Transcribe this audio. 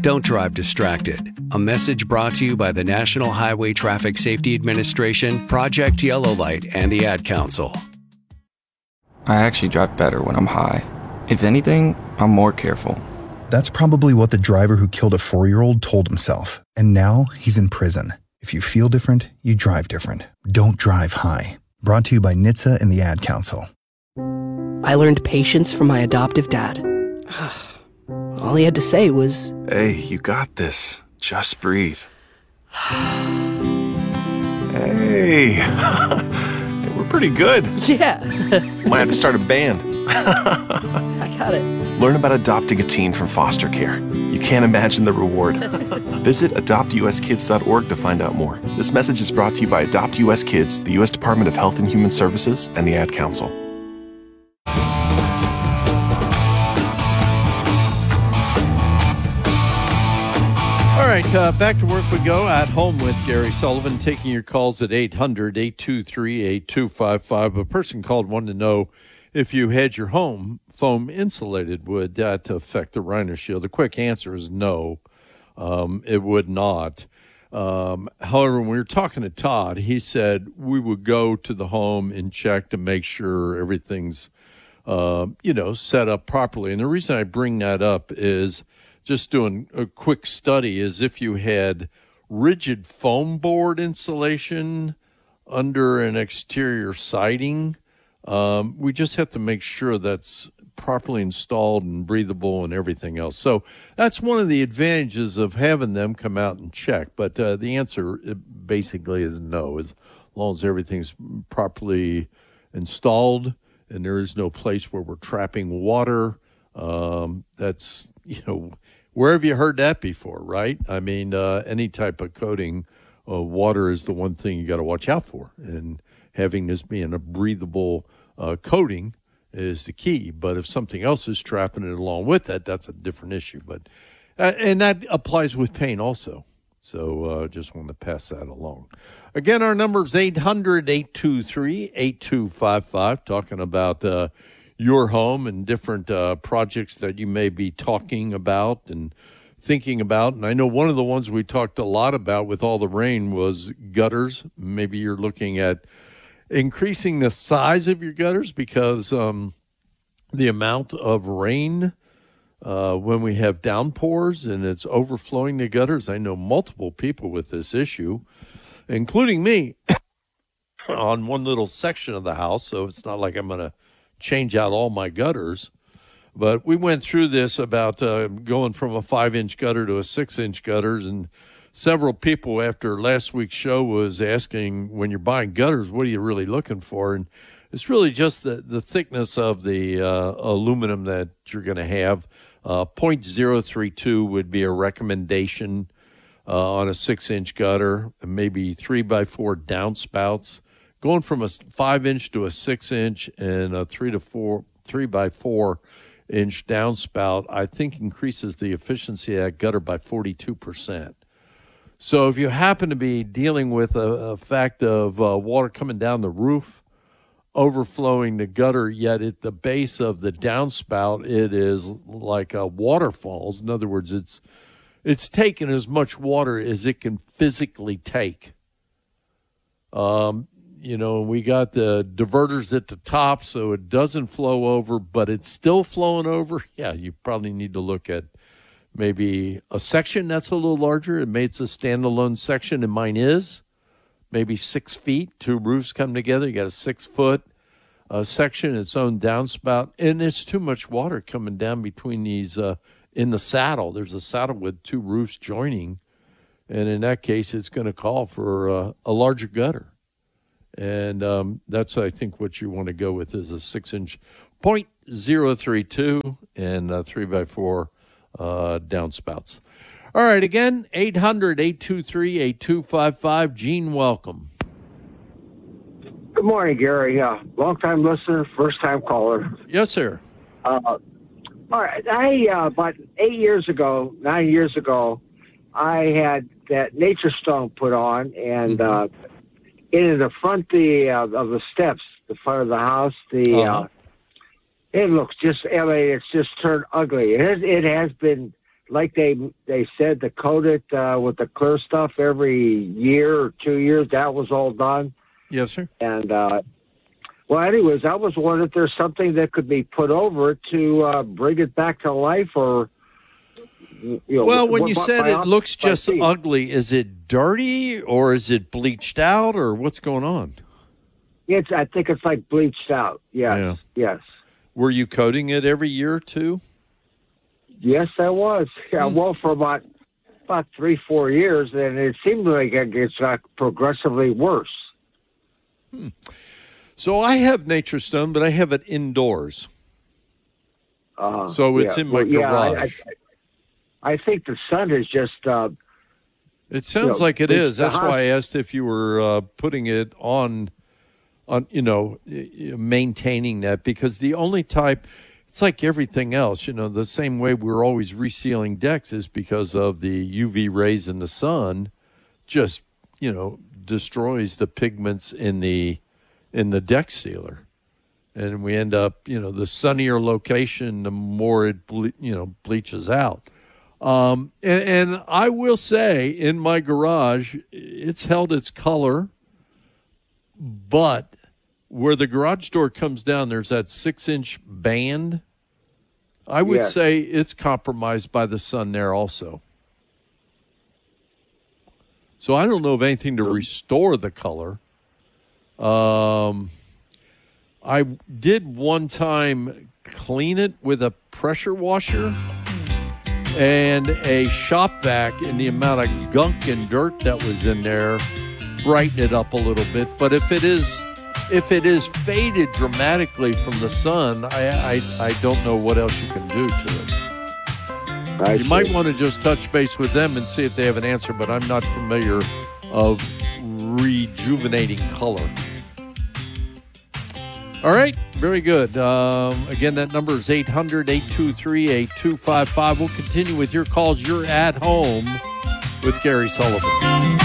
Don't drive distracted. A message brought to you by the National Highway Traffic Safety Administration, Project Yellow Light, and the Ad Council. I actually drive better when I'm high. If anything, I'm more careful. That's probably what the driver who killed a 4-year-old told himself. And now he's in prison. If you feel different, you drive different. Don't drive high. Brought to you by NHTSA and the Ad Council. I learned patience from my adoptive dad. All he had to say was, "Hey, you got this. Just breathe." Hey, we're pretty good. yeah. Might have to start a band. I got it. Learn about adopting a teen from foster care. You can't imagine the reward. Visit adoptuskids.org to find out more. This message is brought to you by Adopt US Kids, the U.S. Department of Health and Human Services, and the Ad Council. All right, back to work we go. At Home with Gary Sullivan, taking your calls at 800-823-8255. A person called wanted to know if you had your home foam insulated, would that affect the Rhino Shield? The quick answer is no, it would not. However, when we were talking to Todd, he said we would go to the home and check to make sure everything's, set up properly. And the reason I bring that up is just doing a quick study is if you had rigid foam board insulation under an exterior siding, we just have to make sure that's properly installed and breathable and everything else. So that's one of the advantages of having them come out and check. But the answer basically is no, as long as everything's properly installed and there is no place where we're trapping water. That's, where have you heard that before, right? I mean, any type of coating, water is the one thing you got to watch out for. And having this being a breathable coating is the key. But if something else is trapping it along with it, that's a different issue. But and that applies with paint also. So just want to pass that along. Again, our number is 800-823-8255, talking about your home and different projects that you may be talking about and thinking about. And I know one of the ones we talked a lot about with all the rain was gutters. Maybe you're looking at increasing the size of your gutters because the amount of rain when we have downpours and it's overflowing the gutters. I know multiple people with this issue, including me, on one little section of the house. So it's not like I'm going to change out all my gutters. But we went through this about going from a 5-inch gutter to a 6-inch gutters, and several people after last week's show was asking, when you're buying gutters, what are you really looking for? And it's really just the thickness of the aluminum that you're going to have. 0.032 would be a recommendation on a 6-inch gutter, maybe 3x4 downspouts. Going from a 5-inch to a 6-inch and a 3x4-inch downspout, I think increases the efficiency of that gutter by 42%. So if you happen to be dealing with a fact of water coming down the roof, overflowing the gutter, yet at the base of the downspout, it is like waterfalls. In other words, it's taking as much water as it can physically take. We got the diverters at the top so it doesn't flow over, but it's still flowing over. Yeah, you probably need to look at maybe a section that's a little larger. It makes a standalone section, and mine is maybe 6 feet. 2 roofs come together. You got a 6-foot section, its own downspout, and there's too much water coming down between these in the saddle. There's a saddle with 2 roofs joining, and in that case, it's going to call for a larger gutter. And that's, I think, what you want to go with is a 6-inch 0.032 and 3x4 downspouts. All right, again, 800-823-8255. Gene, welcome. Good morning, Gary. Long-time listener, first-time caller. Yes, sir. All right. About 9 years ago, I had that nature stone put on, and in the front of the steps, the front of the house, it looks just, it's just turned ugly. It has been like they said to coat it with the clear stuff every year or 2 years. That was all done. Yes, sir. And well, anyways, I was wondering if there's something that could be put over it to bring it back to life, or well, when you said it looks just ugly, is it dirty or is it bleached out or what's going on? I think it's like bleached out. Yes. Yeah. Yes. Were you coating it every year or two? Yes, I was. Yeah, well, for about 3-4 years, and it seemed like it's got progressively worse. So I have Nature Stone, but I have it indoors. So it's in my garage. I think the sun is just... it sounds like it is. That's why I asked if you were putting it on, maintaining that, because the only type... It's like everything else, the same way we're always resealing decks is because of the UV rays in the sun just, destroys the pigments in the deck sealer. And we end up, the sunnier location, the more it, bleaches out. And I will say in my garage, it's held its color, but where the garage door comes down, there's that 6-inch band. I would say it's compromised by the sun there also. So I don't know of anything to restore the color. I did one time clean it with a pressure washer and a shop vac, and the amount of gunk and dirt that was in there brighten it up a little bit. But if it is faded dramatically from the sun, I don't know what else you can do to it. You might want to just touch base with them and see if they have an answer, but I'm not familiar of rejuvenating color. All right, very good. Again, that number is 800-823-8255. We'll continue with your calls. You're at home with Gary Sullivan.